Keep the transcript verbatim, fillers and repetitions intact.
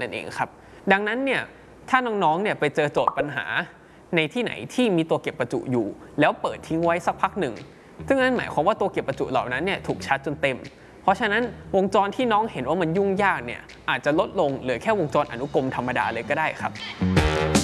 นั่นเองครับดังนั้นเนี่ยถ้าน้องๆเนี่ยไปเจอโจทย์ปัญหาในที่ไหนที่มีตัวเก็บประจุอยู่แล้วเปิดทิ้งไว้สักพักหนึ่งซึ่งนั่นหมายความว่าตัวเก็บประจุเหล่านั้นเนี่ยถูกชาร์จจนเต็มเพราะฉะนั้นวงจรที่น้องเห็นว่ามันยุ่งยากเนี่ยอาจจะลดลงเหลือแค่วงจรอนุกรมธรรมดาเลยก็ได้ครับ